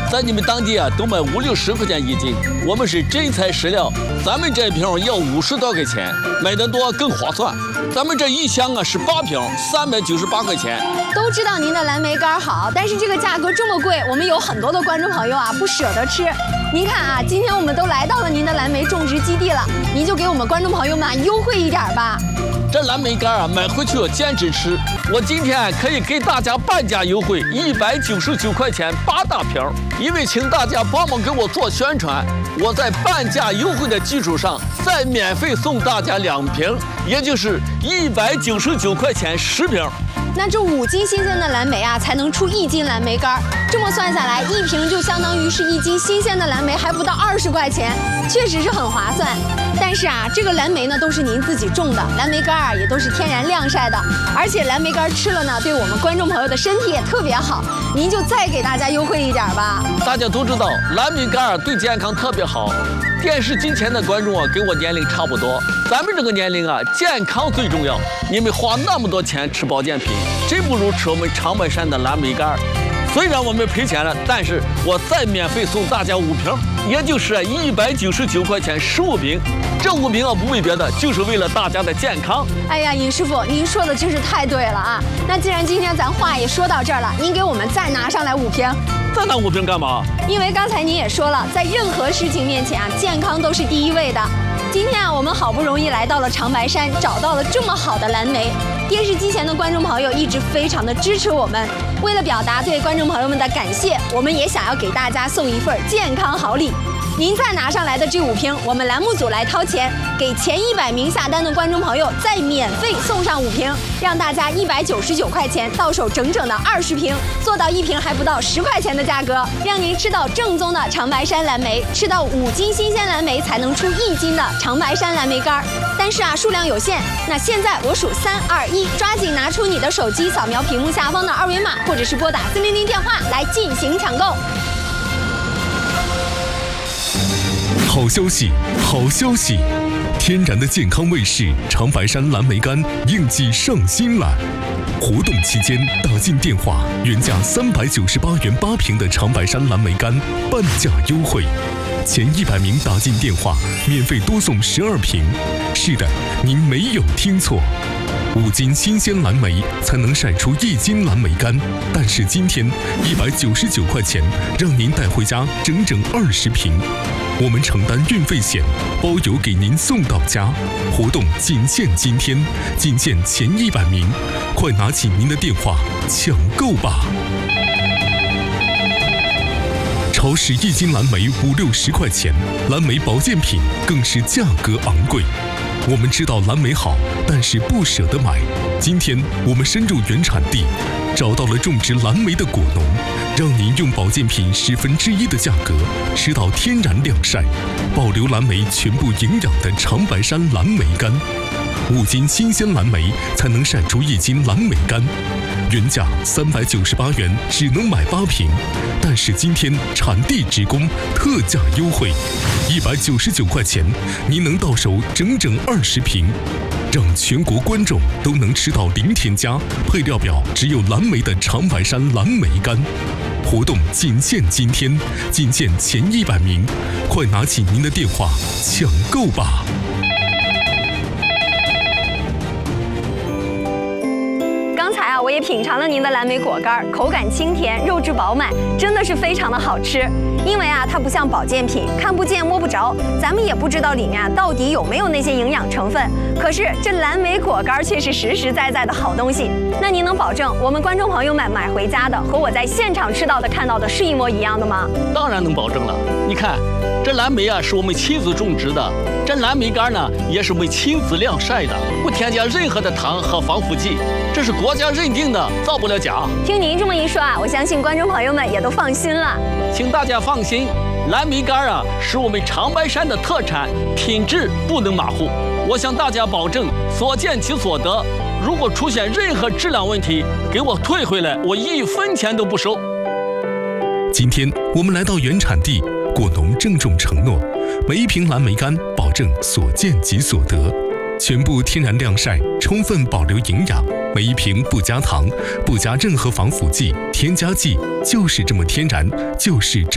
在你们当地啊都卖50-60块钱一斤，我们是真材实料，咱们这瓶要50多块钱，买得多更划算。咱们这一箱啊是8瓶，398块钱。 都知道您的蓝莓干好，但是这个价格这么贵，我们有很多的观众朋友啊不舍得吃。您看啊，今天我们都来到了您的蓝莓种植基地了，您就给我们观众朋友们优惠一点吧。 这蓝莓干啊，买回去要坚持吃。我今天可以给大家半价优惠，199块钱8大瓶。因为请大家帮忙给我做宣传，我在半价优惠的基础上，再免费送大家2瓶，也就是199块钱10瓶。 那这5斤新鲜的蓝莓啊，才能出1斤蓝莓干。这么算下来，1瓶就相当于是1斤新鲜的蓝莓，还不到20块钱，确实是很划算。但是啊，这个蓝莓呢都是您自己种的，蓝莓干啊也都是天然晾晒的，而且蓝莓干吃了呢，对我们观众朋友的身体也特别好。您就再给大家优惠一点吧。 大家都知道蓝莓干对健康特别好。电视机前的观众啊，跟我年龄差不多，咱们这个年龄啊，健康最重要。你们花那么多钱吃保健品，真不如吃我们长白山的蓝莓干。虽然我们赔钱了，但是我再免费送大家5瓶，也就是199块钱15瓶。这5瓶啊，不为别的，就是为了大家的健康。 哎呀，尹师傅，您说的真是太对了啊！那既然今天咱话也说到这儿了，您给我们再拿上来5瓶。 再拿5瓶干嘛？ 因为刚才您也说了，在任何事情面前啊，健康都是第一位的。今天啊，我们好不容易来到了长白山，找到了这么好的蓝莓。电视机前的观众朋友一直非常的支持我们，为了表达对观众朋友们的感谢，我们也想要给大家送一份健康好礼。您再拿上来的这5瓶，我们栏目组来掏钱，给前100名下单的观众朋友再免费送上5瓶，让大家199块钱到手整整的20瓶，做到1瓶还不到10块钱的价格，让您吃到正宗的长白山蓝莓，吃到5斤新鲜蓝莓才能出1斤的长白山蓝莓干。但是啊，数量有限，那现在我数3、2、1，抓紧拿出你的手机，扫描屏幕下方的2维码，或者是拨打400电话来进行抢购。 好消息，好消息！天然的健康卫士长白山蓝莓干应季上新了。活动期间打进电话，原价398元8瓶的长白山蓝莓干半价优惠，前100名打进电话免费多送12瓶。是的，您没有听错，5斤新鲜蓝莓才能晒出1斤蓝莓干，但是今天199块钱让您带回家整整20瓶。我们承担运费险，包邮给您送到家。活动仅限今天，仅限前100名，快拿起您的电话抢购吧！超市1斤蓝莓50-60块钱，蓝莓保健品更是价格昂贵。我们知道蓝莓好，但是不舍得买。今天我们深入原产地，找到了种植蓝莓的果农，让您用保健品1/10的价格吃到天然晾晒、保留蓝莓全部营养的长白山蓝莓干。5斤新鲜蓝莓才能晒出1斤蓝莓干，原价398元只能买8瓶，但是今天产地直供特价优惠，199块钱您能到手整整20瓶，让全国观众都能吃到零添加、配料表只有蓝莓的长白山蓝莓干。活动仅限今天，仅限前100名，快拿起您的电话抢购吧！ 刚才啊，我也品尝了您的蓝莓果干，口感清甜，肉质饱满，真的是非常的好吃。因为啊，它不像保健品，看不见摸不着，咱们也不知道里面啊到底有没有那些营养成分。可是这蓝莓果干却是实实在在的好东西。那您能保证我们观众朋友们买回家的和我在现场吃到的、看到的是一模一样的吗？ 当然能保证了。你看，这蓝莓啊是我们亲自种植的，这蓝莓干呢也是我们亲自晾晒的，不添加任何的糖和防腐剂，这是国家认定的，造不了假。 听您这么一说啊，我相信观众朋友们也都放心了。 请大家放心，蓝莓干啊是我们长白山的特产，品质不能马虎。我向大家保证，所见即所得。如果出现任何质量问题，给我退回来，我1分钱都不收。 今天我们来到原产地，果农郑重承诺，每1瓶蓝莓干保证所见即所得，全部天然晾晒，充分保留营养。每1瓶不加糖，不加任何防腐剂、添加剂，就是这么天然，就是这么